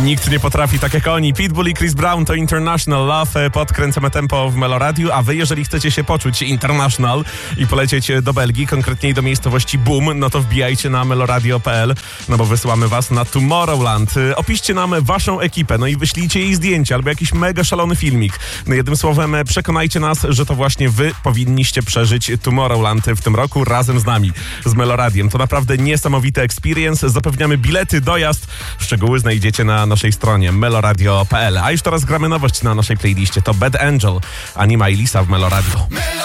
Nikt nie potrafi tak jak oni. Pitbull i Chris Brown to International Love. Podkręcamy tempo w Meloradiu, a wy, jeżeli chcecie się poczuć international i polecieć do Belgii, konkretniej do miejscowości Boom, no to wbijajcie na meloradio.pl, no bo wysyłamy was na Tomorrowland. Opiszcie nam waszą ekipę, no i wyślijcie jej zdjęcie albo jakiś mega szalony filmik. No jednym słowem, przekonajcie nas, że to właśnie wy powinniście przeżyć Tomorrowland w tym roku razem z nami, z Meloradiem. To naprawdę niesamowity experience. Zapewniamy bilety, dojazd. Szczegóły znajdziecie na naszej stronie meloradio.pl. A już teraz gramy nowość na naszej playliście. To Bad Angel, Anima i Lisa w Meloradio.